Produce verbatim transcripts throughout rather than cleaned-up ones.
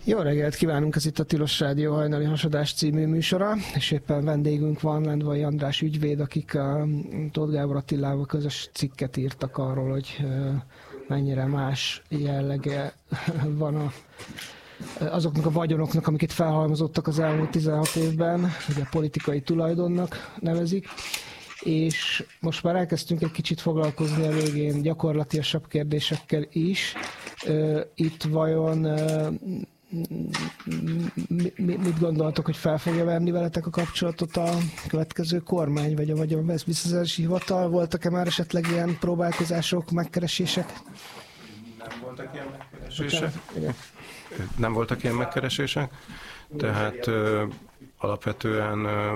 Jó reggelt kívánunk, ez itt a Tilos Rádió hajnali hasadás című műsora, és éppen vendégünk van, Lendvai András ügyvéd, akik a Tóth Gábor Attilával közös cikket írtak arról, hogy mennyire más jellege van a, azoknak a vagyonoknak, amiket felhalmozottak az elmúlt tizenhat évben, ugye a politikai tulajdonnak nevezik, és most már elkezdtünk egy kicsit foglalkozni a végén gyakorlatiasabb kérdésekkel is. Itt vajon mit gondoltok, hogy fel fogja venni veletek a kapcsolatot a következő kormány, vagy a vagyonvisszaszerzési hivatal? Voltak-e már esetleg ilyen próbálkozások, megkeresések? Nem voltak ilyen megkeresések. Nem voltak ilyen megkeresések, tehát ö, alapvetően ö,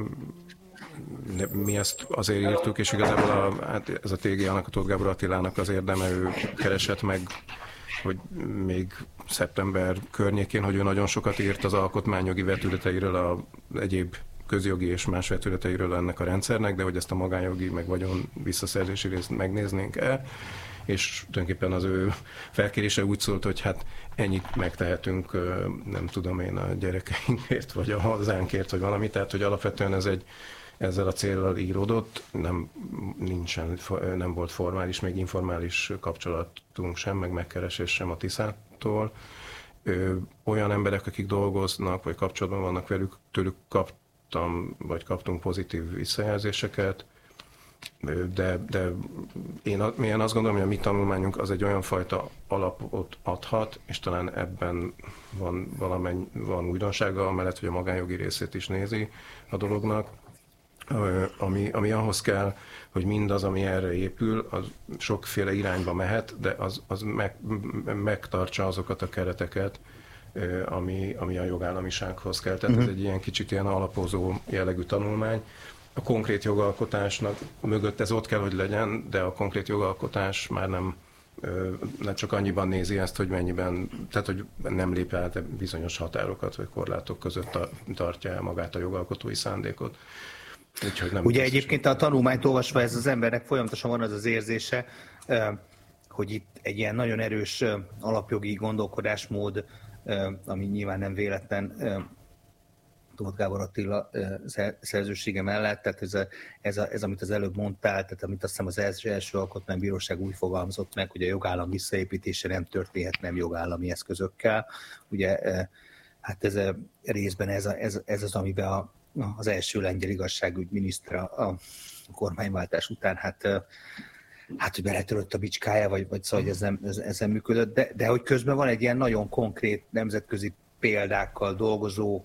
mi ezt azért írtuk, és igazából a, hát ez a té gé á-nak, a Tóth Gábor Attilának az érdeme, ő keresett meg, hogy még szeptember környékén, hogy ő nagyon sokat írt az alkotmányjogi vetületeiről, a egyéb közjogi és más vetületeiről ennek a rendszernek, de hogy ezt a magánjogi, meg vagyon visszaszerzési részt megnéznénk el, és tulajdonképpen az ő felkérése úgy szólt, hogy hát ennyit megtehetünk, nem tudom én, a gyerekeinkért, vagy a hazánkért, vagy valami, tehát hogy alapvetően ez egy ezzel a céllal íródott, nem, nincsen, nem volt formális, még informális kapcsolatunk sem, meg megkeresés sem a Tiszától. Ö, olyan emberek, akik dolgoznak, vagy kapcsolatban vannak velük, tőlük kaptam, vagy kaptunk pozitív visszajelzéseket, de, de én, én azt gondolom, hogy a mi tanulmányunk az egy olyan fajta alapot adhat, és talán ebben van valamennyi, van újdonsága, amellett, hogy a magánjogi részét is nézi a dolognak, Ami, ami ahhoz kell, hogy mindaz, ami erre épül, az sokféle irányba mehet, de az, az meg, megtartsa azokat a kereteket, ami, ami a jogállamisághoz kell. Tehát uh-huh. ez egy ilyen kicsit ilyen alapozó jellegű tanulmány. A konkrét jogalkotásnak mögött ez ott kell, hogy legyen, de a konkrét jogalkotás már nem, nem csak annyiban nézi ezt, hogy mennyiben, tehát hogy nem lép el bizonyos határokat vagy korlátok között tartja el magát a jogalkotói szándékot. Nem Ugye egyébként a tanulmányt olvasva ez az embernek folyamatosan van az az érzése, hogy itt egy ilyen nagyon erős alapjogi gondolkodásmód, ami nyilván nem véletlen Tóth Gábor Attila szerzősége mellett, tehát ez, a, ez, a, ez amit az előbb mondtál, tehát amit azt hiszem az első, első alkotmánybíróság úgy fogalmazott meg, hogy a jogállam visszaépítése nem történhet nem jogállami eszközökkel. Ugye hát ez a, részben ez, a, ez, ez az, amiben a az első lengyel igazságügyminiszter a kormányváltás után, hát, hát hogy beletörött a bicskája, vagy, vagy szóval, hogy ez nem, ez, ez nem működött, de, de hogy közben van egy ilyen nagyon konkrét nemzetközi példákkal dolgozó,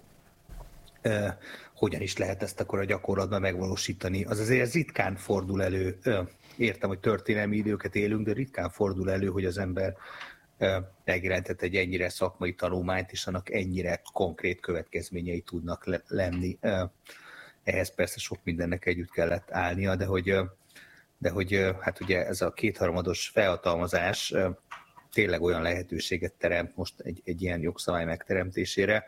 eh, hogyan is lehet ezt akkor a gyakorlatban megvalósítani. Az azért ez ritkán fordul elő, eh, értem, hogy történelmi időket élünk, de ritkán fordul elő, hogy az ember megjelentett egy ennyire szakmai tanulmányt, és annak ennyire konkrét következményei tudnak le- lenni. Ehhez persze sok mindennek együtt kellett állnia, de hogy, de hogy hát ugye ez a kétharmados felhatalmazás tényleg olyan lehetőséget teremt most egy, egy ilyen jogszabály megteremtésére,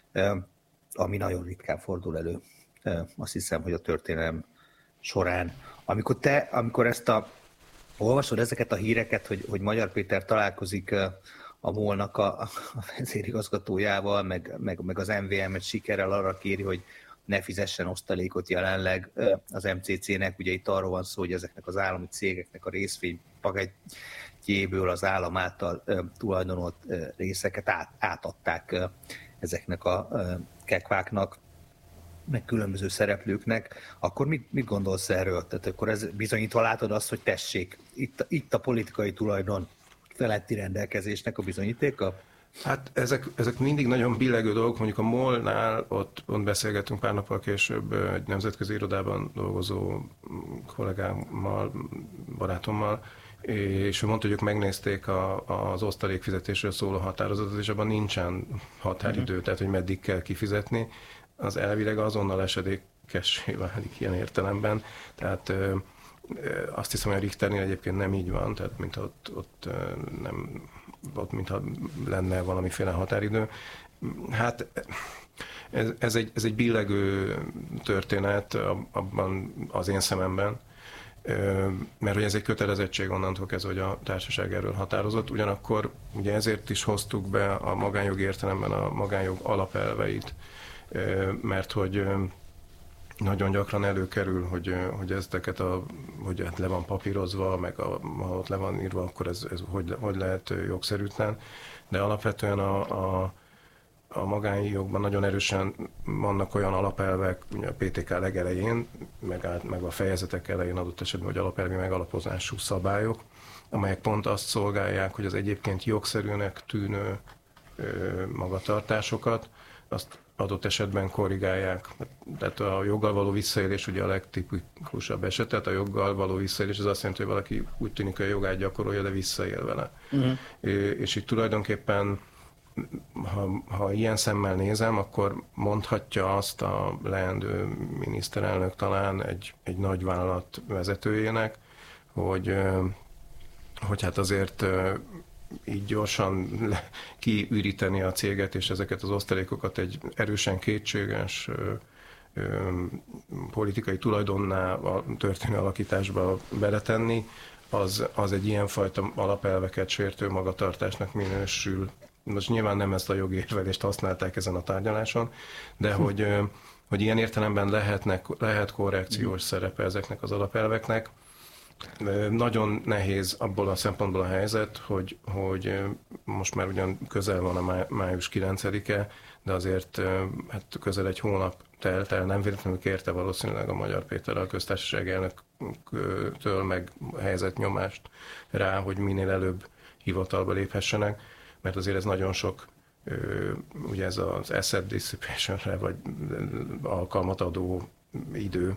ami nagyon ritkán fordul elő. Azt hiszem, hogy a történelem során. Amikor te, amikor ezt a olvasod ezeket a híreket, hogy, hogy Magyar Péter találkozik a MOL-nak a, a vezérigazgatójával, meg, meg, meg az em vé em-et sikerrel arra kéri, hogy ne fizessen osztalékot jelenleg az em cé cé-nek. Ugye itt arról van szó, hogy ezeknek az állami cégeknek a részvénypaketjéből az állam által tulajdonolt részeket át, átadták ezeknek a kekváknak, meg különböző szereplőknek, akkor mit, mit gondolsz erről? Tehát akkor ez bizonyítva látod azt, hogy tessék, itt, itt a politikai tulajdon feletti rendelkezésnek a bizonyítéka? Hát ezek, ezek mindig nagyon billegő dolgok, mondjuk a MOL-nál, ott pont beszélgettünk pár nappal később egy nemzetközi irodában dolgozó kollégámmal, barátommal, és ő mondta, hogy ők megnézték a, az osztalékfizetésről szóló határozatot, és abban nincsen határidő, uh-huh. tehát hogy meddig kell kifizetni. Az elvileg azonnal esedékessé válik ilyen értelemben. Tehát ö, ö, azt hiszem, hogy a Richternél egyébként nem így van, tehát mintha ott, ott, ö, nem, ott mintha lenne valamiféle határidő. Hát ez, ez, egy, ez egy billegő történet abban az én szememben, mert hogy ez egy kötelezettség onnantól kezdve, hogy a társaság erről határozott. Ugyanakkor ugye ezért is hoztuk be a magánjogi értelemben a magánjog alapelveit, mert hogy nagyon gyakran előkerül, hogy, hogy ezeket a, hogy hát le van papírozva, meg a, ha ott le van írva, akkor ez, ez hogy, hogy lehet jogszerűtlen. De alapvetően a, a, a magánjogban nagyon erősen vannak olyan alapelvek, ugye a pé té ká legelején, meg, meg a fejezetek elején adott esetben, hogy alapelvi megalapozású szabályok, amelyek pont azt szolgálják, hogy az egyébként jogszerűnek tűnő ö, magatartásokat, azt adott esetben korrigálják. Tehát a joggal való visszaélés ugye a legtipikusabb eset, tehát a joggal való visszaélés az azt jelenti, hogy valaki úgy tűnik, hogy a jogát gyakorolja, de visszaél vele. Uh-huh. És itt tulajdonképpen, ha, ha ilyen szemmel nézem, akkor mondhatja azt a leendő miniszterelnök talán egy, egy nagy vállalat vezetőjének, hogy, hogy hát azért így gyorsan kiüríteni a céget, és ezeket az osztalékokat egy erősen kétséges ö, ö, politikai tulajdonná a történő alakításba beletenni, az, az egy ilyenfajta alapelveket sértő magatartásnak minősül. Most nyilván nem ezt a jogi érvelést használták ezen a tárgyaláson, de hm. hogy, ö, hogy ilyen értelemben lehetnek, lehet korrekciós hm. szerepe ezeknek az alapelveknek. Nagyon nehéz abból a szempontból a helyzet, hogy, hogy most már ugyan közel van a május kilencedike, de azért hát közel egy hónap telt el, nem véletlenül kérte valószínűleg a Magyar Péter a köztársaság elnöktől meg helyzet nyomást rá, hogy minél előbb hivatalba léphessenek, mert azért ez nagyon sok, ugye ez az asset dissipation-re vagy alkalmat adó idő.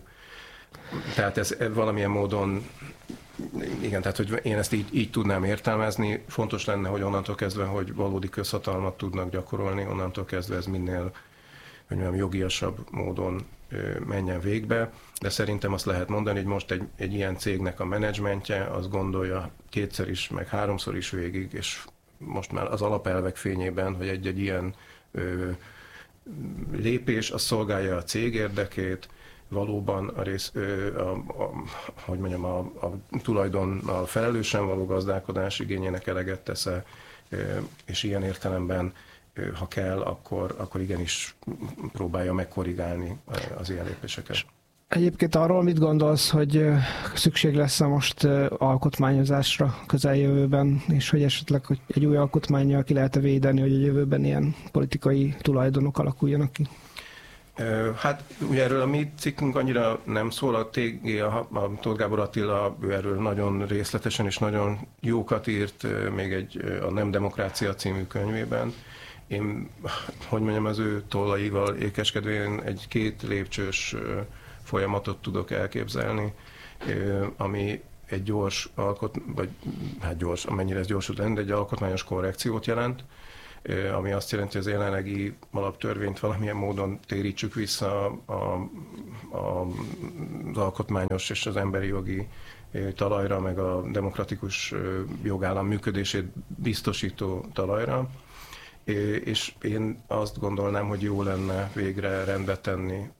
Tehát ez valamilyen módon, igen, tehát hogy én ezt így, így tudnám értelmezni. Fontos lenne, hogy onnantól kezdve, hogy valódi közhatalmat tudnak gyakorolni, onnantól kezdve ez minél, hogy mondjam, jogiasabb módon menjen végbe. De szerintem azt lehet mondani, hogy most egy, egy ilyen cégnek a menedzsmentje azt gondolja kétszer is, meg háromszor is végig, és most már az alapelvek fényében, hogy egy-egy ilyen ö, lépés, az szolgálja a cég érdekét, valóban a rész, a, a, hogy mondjam, a, a tulajdonnal felelősen való gazdálkodás igényének eleget tesz-e, és ilyen értelemben, ha kell, akkor, akkor igenis próbálja megkorrigálni az ilyen lépéseket. Egyébként arról mit gondolsz, hogy szükség lesz most alkotmányozásra közeljövőben, és hogy esetleg hogy egy új alkotmánnyal ki lehet védeni, hogy a jövőben ilyen politikai tulajdonok alakuljanak ki? Hát ugye erről a mi cikkünk annyira nem szól, a té gé, a, a Tóth Gábor Attila, ő erről nagyon részletesen és nagyon jókat írt még egy a Nem Demokrácia című könyvében. Én, hogy mondjam, az ő tollaival ékeskedően egy két lépcsős folyamatot tudok elképzelni, ami egy gyors alkot, vagy hát gyors, amennyire ez gyorsult lenne, egy alkotmányos korrekciót jelent, ami azt jelenti, hogy az jelenlegi alaptörvényt valamilyen módon térítsük vissza a, a, a, az alkotmányos és az emberi jogi talajra, meg a demokratikus jogállam működését biztosító talajra. És én azt gondolnám, hogy jó lenne végre rendbe tenni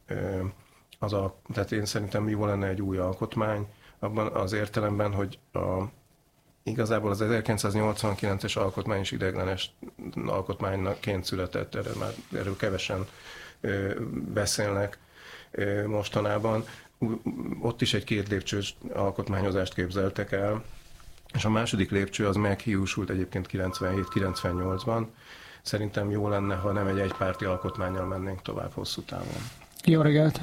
az a, tehát én szerintem jó lenne egy új alkotmány, abban az értelemben, hogy a igazából az ezerkilencszáznyolcvankilences alkotmány is ideiglenes alkotmányként született, erről már erről kevesen ö, beszélnek ö, mostanában. Ott is egy két lépcsős alkotmányozást képzeltek el, és a második lépcső az meghiúsult egyébként kilencvenhét kilencvennyolcban. Szerintem jó lenne, ha nem egy egypárti alkotmánnyal mennénk tovább hosszú távon. Jó reggelt!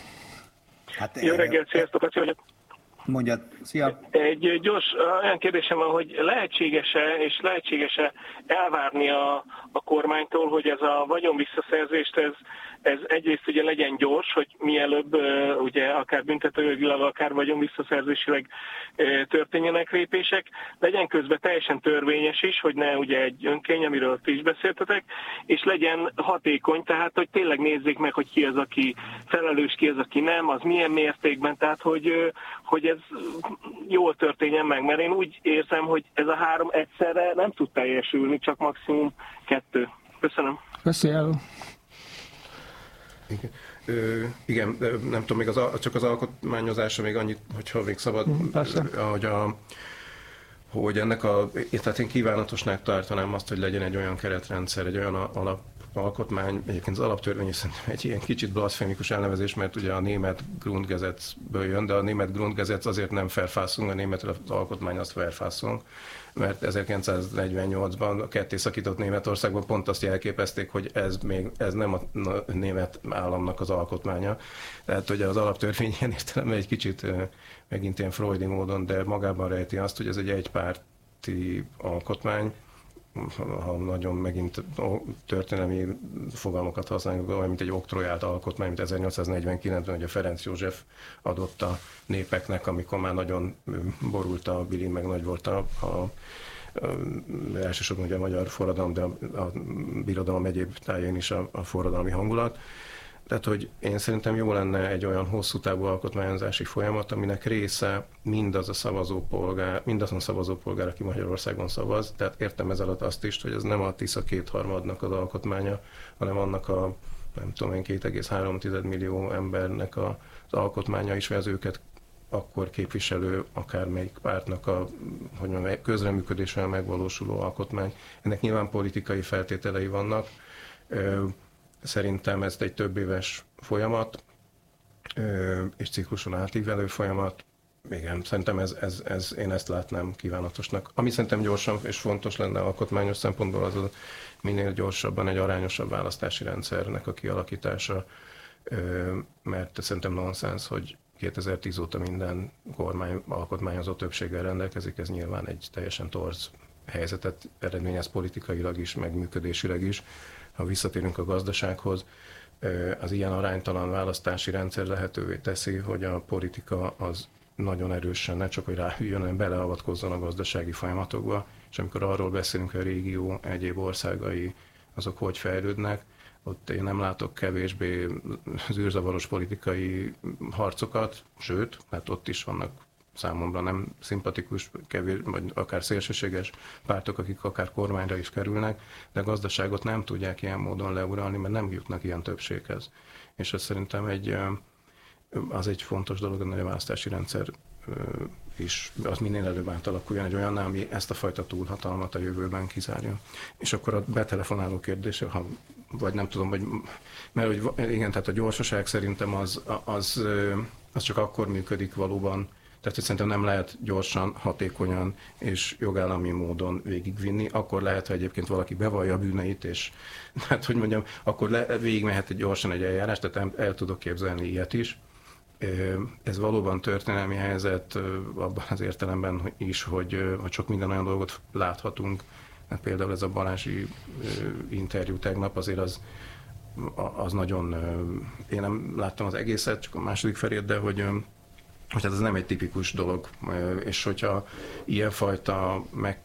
Hát, Jó reggelt, sziasztok, Laci vagyok. Mondjad, szia! Egy gyors olyan kérdésem van, hogy lehetséges-e és lehetséges-e elvárni a, a kormánytól, hogy ez a vagyon visszaszerzést, ez, ez egyrészt ugye legyen gyors, hogy mielőbb ugye akár büntetőjogilag, akár vagyon visszaszerzésileg történjenek lépések, legyen közben teljesen törvényes is, hogy ne ugye egy önkény, amiről ti is beszéltetek, és legyen hatékony, tehát hogy tényleg nézzék meg, hogy ki az, aki felelős, ki az, aki nem, az milyen mértékben, tehát hogy, hogy ez jól történjen meg, mert én úgy érzem, hogy ez a három egyszerre nem tud teljesülni, csak maximum kettő. Köszönöm. Köszönöm. Ö, igen, nem tudom, még az, csak az alkotmányozása még annyit, hogyha még szabad, hogy, a, hogy ennek a, tehát én kívánatosnak tartanám azt, hogy legyen egy olyan keretrendszer, egy olyan alap, alkotmány, egyébként az alaptörvény szerintem egy ilyen kicsit blaszfémikus elnevezés, mert ugye a német Grundgesetzből jön, de a német Grundgesetz azért nem Verfassung, a német az alkotmány azt Verfassung, mert ezerkilencszáznegyvennyolcban a ketté szakított Németországban pont azt jelképezték, hogy ez még ez nem a német államnak az alkotmánya. Tehát ugye az alaptörvény ilyen értelemben egy kicsit megint ilyen freudi módon, de magában rejti azt, hogy ez egy egypárti alkotmány, ha nagyon megint történelmi fogalmakat használunk, olyan, mint egy oktrojált alkotmány, mint ezernyolcszáznegyvenkilencben, hogy a Ferenc József adott a népeknek, amikor már nagyon borult a bilin, meg nagy volt a, a, a elsősorban ugye a magyar forradalom, de a, a birodalom egyéb tájén is a, a forradalmi hangulat. Tehát, hogy én szerintem jó lenne egy olyan hosszú távú alkotmányozási folyamat, aminek része mindaz a szavazópolgár, mindazon szavazópolgár, aki Magyarországon szavaz. Tehát értem ez alatt azt is, hogy ez nem a Tisza kétharmadnak az alkotmánya, hanem annak a, nem tudom én, két egész három millió embernek az alkotmánya is, vagy az őket akkor képviselő akármelyik pártnak a, hogy mondjam, közreműködéssel megvalósuló alkotmány. Ennek nyilván politikai feltételei vannak. Szerintem ez egy több éves folyamat, és cikluson átívelő folyamat. Igen, szerintem ez, ez, ez, én ezt látnám kívánatosnak. Ami szerintem gyorsan és fontos lenne alkotmányos szempontból, az a minél gyorsabban egy arányosabb választási rendszernek a kialakítása, mert szerintem nonsens, hogy kétezer-tíz óta minden kormány alkotmányozó többséggel rendelkezik, ez nyilván egy teljesen torz helyzetet eredményez politikailag is, meg működésileg is. Ha visszatérünk a gazdasághoz, az ilyen aránytalan választási rendszer lehetővé teszi, hogy a politika az nagyon erősen ne csak, hogy ráhűljön, hanem beleavatkozzon a gazdasági folyamatokba, és amikor arról beszélünk, hogy a régió egyéb országai azok hogy fejlődnek, ott én nem látok kevésbé zűrzavaros politikai harcokat, sőt, mert ott is vannak számomra nem szimpatikus, kevés, vagy akár szélsőséges pártok, akik akár kormányra is kerülnek, de a gazdaságot nem tudják ilyen módon leuralni, mert nem jutnak ilyen többséghez. És ez szerintem egy, az egy fontos dolog, hogy a választási rendszer is az minél előbb átalakuljon egy olyan, ami ezt a fajta túlhatalmat a jövőben kizárja. És akkor a betelefonáló kérdése, ha, vagy nem tudom, vagy, mert hogy igen, tehát a gyorsaság szerintem az, az, az csak akkor működik valóban. Tehát szerintem nem lehet gyorsan, hatékonyan és jogállami módon végigvinni. Akkor lehet, ha egyébként valaki bevallja a bűneit, és hát, hogy mondjam, akkor le, végigmehet egy gyorsan egy eljárás, tehát el, el tudok képzelni ilyet is. Ez valóban történelmi helyzet abban az értelemben is, hogy, hogy sok minden olyan dolgot láthatunk. Hát például ez a Balázsi interjú tegnap, azért az, az nagyon, én nem láttam az egészet, csak a második felét, de hogy hogy hát ez nem egy tipikus dolog, és hogyha ilyenfajta meg,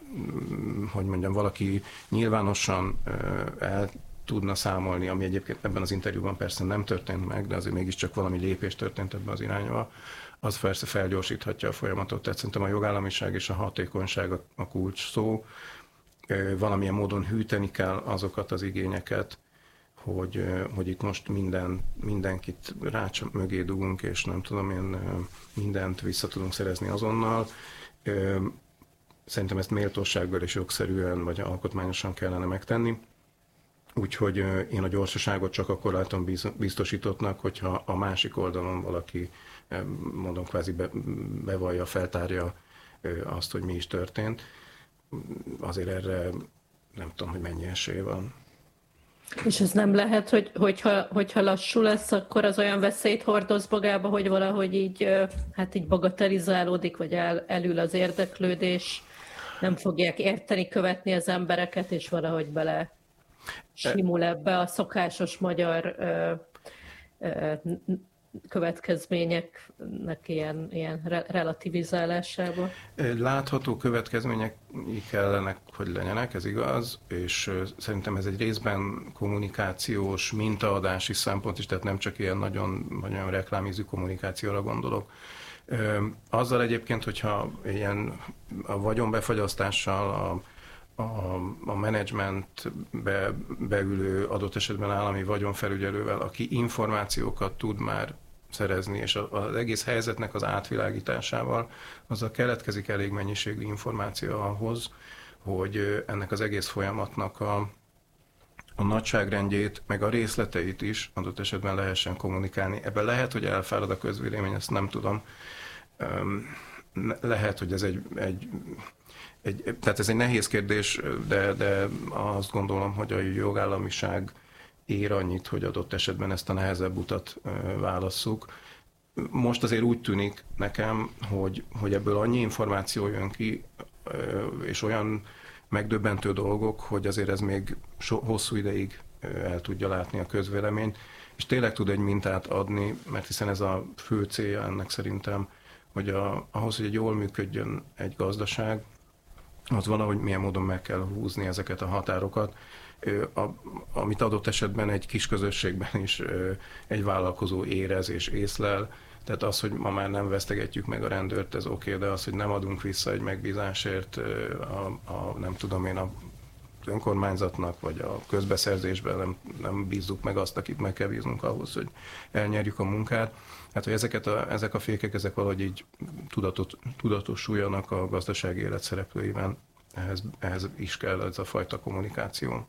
hogy mondjam, valaki nyilvánosan el tudna számolni, ami egyébként ebben az interjúban persze nem történt meg, de azért mégiscsak valami lépés történt ebben az irányba, az persze felgyorsíthatja a folyamatot. Tehát szerintem a jogállamiság és a hatékonyság a kulcs szó. Valamilyen módon hűteni kell azokat az igényeket, hogy, hogy itt most minden, mindenkit rács mögé dugunk, és nem tudom én, mindent vissza tudunk szerezni azonnal. Szerintem ezt méltósággal és jogszerűen, vagy alkotmányosan kellene megtenni. Úgyhogy én a gyorsaságot csak akkor látom biztosítottnak, hogyha a másik oldalon valaki, mondom, kvázi be, bevallja, feltárja azt, hogy mi is történt. Azért erre nem tudom, hogy mennyi esély van. És ez nem lehet, hogy, hogyha, hogyha lassú lesz, akkor az olyan veszélyt hordoz magába, hogy valahogy így, hát így bagatelizálódik, vagy el, elül az érdeklődés, nem fogják érteni, követni az embereket, és valahogy bele simul ebbe a szokásos magyar ö, ö, következményeknek ilyen, ilyen relativizálásába. Látható következmények kellenek, hogy legyenek, ez igaz, és szerintem ez egy részben kommunikációs, mintaadási szempont is, tehát nem csak ilyen nagyon, nagyon reklámízű kommunikációra gondolok. Azzal egyébként, hogyha ilyen a vagyonbefagyasztással, a a, a menedzsmentbe beülő adott esetben állami vagyonfelügyelővel, aki információkat tud már szerezni, és az egész helyzetnek az átvilágításával azzal keletkezik elég mennyiségű információ ahhoz, hogy ennek az egész folyamatnak a, a nagyságrendjét, meg a részleteit is adott esetben lehessen kommunikálni. Ebben lehet, hogy elfárad a közvélemény, ezt nem tudom. Lehet, hogy ez egy, egy, egy tehát ez egy nehéz kérdés, de, de azt gondolom, hogy a jogállamiság ér annyit, hogy adott esetben ezt a nehezebb utat válasszuk. Most azért úgy tűnik nekem, hogy, hogy ebből annyi információ jön ki, és olyan megdöbbentő dolgok, hogy azért ez még so, hosszú ideig el tudja látni a közvélemény, és tényleg tud egy mintát adni, mert hiszen ez a fő célja ennek szerintem, hogy a, ahhoz, hogy jól működjön egy gazdaság, az valahogy milyen módon meg kell húzni ezeket a határokat, a, amit adott esetben egy kis közösségben is egy vállalkozó érez és észlel. Tehát az, hogy ma már nem vesztegetjük meg a rendőrt, ez oké, okay, de az, hogy nem adunk vissza egy megbízásért a, a nem tudom én, a önkormányzatnak, vagy a közbeszerzésben nem, nem bízzuk meg azt, akit meg kell bíznunk ahhoz, hogy elnyerjük a munkát. Hát, hogy ezeket a, ezek a fékek, ezek valahogy így tudatot, tudatosuljanak a gazdasági élet szereplőiben, ehhez, ehhez is kell ez a fajta kommunikáció.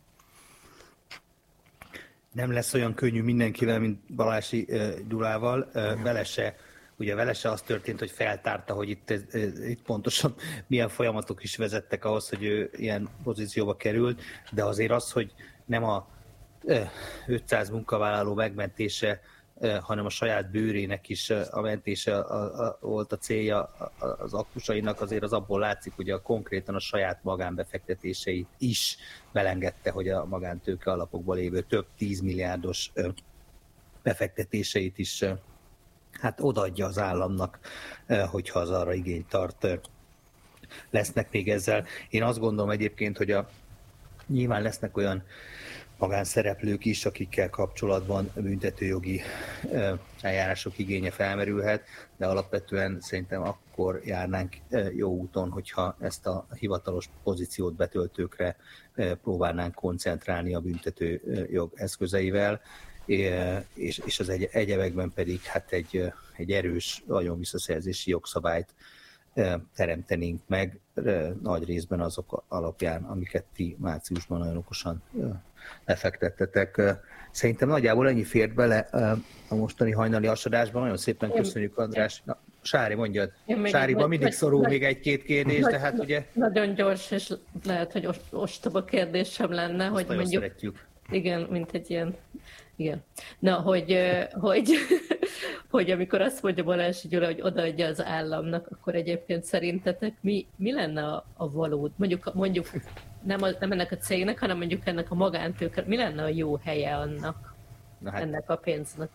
Nem lesz olyan könnyű mindenkivel, mint Balási Gyulával. Vele se, ugye vele se az történt, hogy feltárta, hogy itt, itt pontosan milyen folyamatok is vezettek ahhoz, hogy ő ilyen pozícióba került, de azért az, hogy nem a ötszáz munkavállaló megmentése, hanem a saját bőrének is a mentése a, a, volt a célja az aktusainak, azért az abból látszik, hogy a konkrétan a saját magánbefektetéseit is belengedte, hogy a magántőke alapokban lévő több tízmilliárdos befektetéseit is hát odaadja az államnak, hogyha az arra igényt tart. Lesznek még ezzel. Én azt gondolom egyébként, hogy a, nyilván lesznek olyan magánszereplők is, akikkel kapcsolatban büntetőjogi eljárások igénye felmerülhet, de alapvetően szerintem akkor járnánk jó úton, hogyha ezt a hivatalos pozíciót betöltőkre próbálnánk koncentrálni a büntetőjog eszközeivel, és, és az egy, egyebekben pedig hát egy, egy erős vagyonvisszaszerzési jogszabályt teremtenénk meg, nagy részben azok alapján, amiket ti márciusban nagyon okosan lefektettetek. Szerintem nagyjából ennyi fért bele a mostani hajnali asadásban. Nagyon szépen köszönjük, András. Na, Sári, mondjad. Sáriban mindig szorul nagy, még egy-két kérdés, nagy, de hát ugye... Nagyon gyors, és lehet, hogy ostoba kérdésem lenne, azt hogy mondjuk... szeretjük. Igen, mint egy ilyen... Igen. Na, hogy, hogy, hogy amikor azt mondja Balási Gyula, hogy odaadja az államnak, akkor egyébként szerintetek mi, mi lenne a, a valód? Mondjuk, mondjuk nem, a, nem ennek a cégnek, hanem mondjuk ennek a magántőke, mi lenne a jó helye annak, Na hát. ennek a pénznek?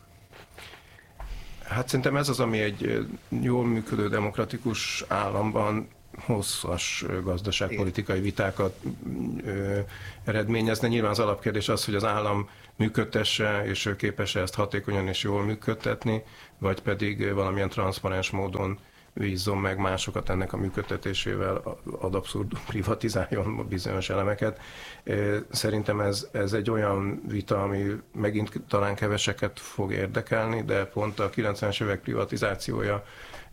Hát szerintem ez az, ami egy jól működő demokratikus államban hosszas gazdaságpolitikai vitákat ö, eredményezne. Nyilván az alapkérdés az, hogy az állam működtesse, és ő képes-e ezt hatékonyan és jól működtetni, vagy pedig valamilyen transzparens módon bízzon meg másokat ennek a működtetésével, ad abszurdum privatizáljon bizonyos elemeket. Szerintem ez, ez egy olyan vita, ami megint talán keveseket fog érdekelni, de pont a kilencvenes évek privatizációja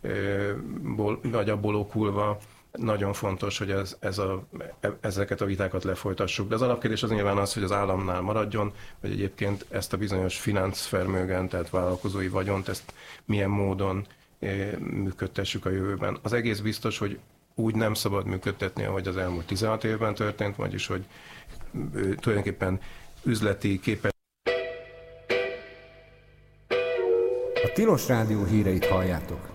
vagy abból okulva nagyon fontos, hogy ez, ez a, ezeket a vitákat lefolytassuk. De az alapkérdés az nyilván az, hogy az államnál maradjon, vagy egyébként ezt a bizonyos finanszvermögen, tehát vállalkozói vagyont, ezt milyen módon működtessük a jövőben. Az egész biztos, hogy úgy nem szabad működtetni, ahogy az elmúlt tizenhat évben történt, vagyis, hogy tulajdonképpen üzleti képes. A Tilos Rádió híreit halljátok.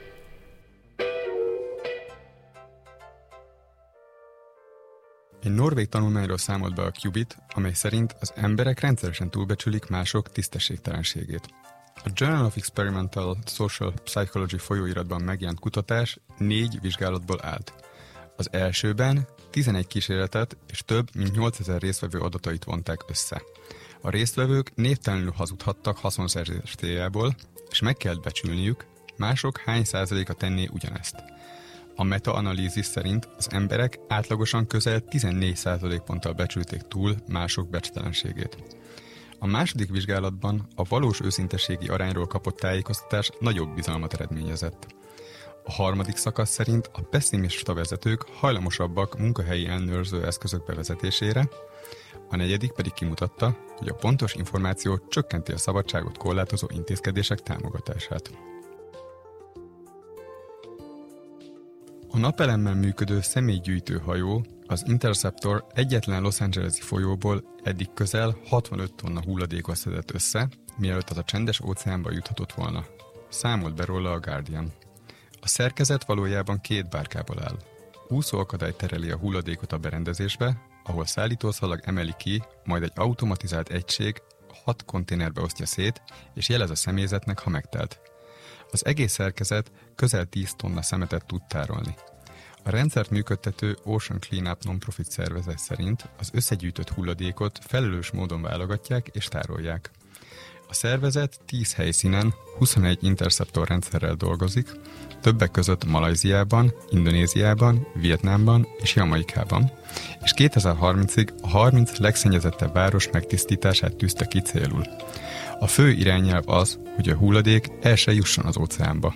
Egy norvég tanulmányról számolt be a Qubit, amely szerint az emberek rendszeresen túlbecsülik mások tisztességtelenségét. A Journal of Experimental Social Psychology folyóiratban megjelent kutatás négy vizsgálatból állt. Az elsőben tizenegy kísérletet és több mint nyolcezer résztvevő adatait vonták össze. A résztvevők névtelenül hazudhattak haszonszerzés céljából, és meg kellett becsülniük, mások hány százaléka tenné ugyanezt. A meta-analízis szerint az emberek átlagosan közel tizennégy százalékponttal becsülték túl mások becstelenségét. A második vizsgálatban a valós őszinteségi arányról kapott tájékoztatás nagyobb bizalmat eredményezett. A harmadik szakasz szerint a pesszimista vezetők hajlamosabbak munkahelyi ellenőrző eszközök bevezetésére, a negyedik pedig kimutatta, hogy a pontos információ csökkenti a szabadságot korlátozó intézkedések támogatását. A napelemmel működő személygyűjtő hajó, az Interceptor egyetlen Los Angeles-i folyóból eddig közel hatvanöt tonna hulladékot szedett össze, mielőtt az a csendes óceánba juthatott volna. Számolt be róla a Guardian. A szerkezet valójában két bárkából áll. Úszóakadály tereli a hulladékot a berendezésbe, ahol szállítószalag emeli ki, majd egy automatizált egység hat konténerbe osztja szét, és jelez a személyzetnek, ha megtelt. Az egész szerkezet közel tíz tonna szemetet tud tárolni. A rendszert működtető Ocean Cleanup non-profit szervezet szerint az összegyűjtött hulladékot felelős módon válogatják és tárolják. A szervezet tíz helyszínen huszonegy Interceptor rendszerrel dolgozik, többek között Malajziában, Indonéziában, Vietnámban és Jamaikában, és kétezer-harmincig a harminc legszennyezettebb város megtisztítását tűzte ki célul. A fő irányelv az, hogy a hulladék el se jusson az óceánba.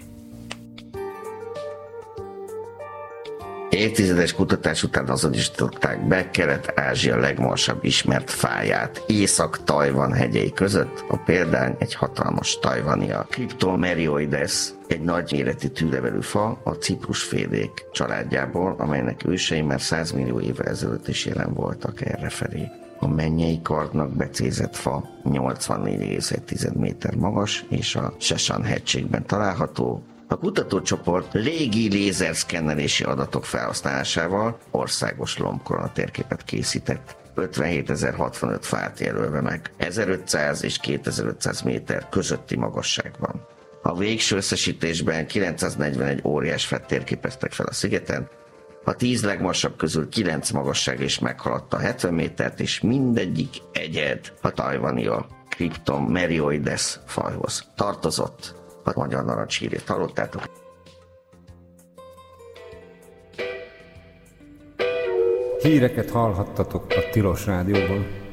Évtizedes kutatás után azonosították be Kelet-Ázsia legmagasabb ismert fáját. Észak-Tajvan hegyei között a példány egy hatalmas tajvania. Cryptomerioides, egy nagy méretű tűlevelű fa a ciprusfélék családjából, amelynek ősei már száz millió évvel ezelőtt is jelen voltak errefelé. A mennyei kardnak becézett fa nyolcvannégy egész egy méter magas, és a Sesan hegységben található. A kutatócsoport légi lézerszkennelési adatok felhasználásával országos lombkorona térképet készített, ötvenhétezer-hatvanöt fát jelölve meg, ezerötszáz és kétezer-ötszáz méter közötti magasságban. A végső összesítésben kilencszáznegyvenegy óriás fát térképeztek fel a szigeten, a tíz legmagasabb közül kilenc magasság is meghaladta a hetven métert, és mindegyik egyed a tajvania Cryptomerioides fajhoz tartozott. A magyar narancshírét hallottátok. Híreket hallhattatok a Tilos Rádióból.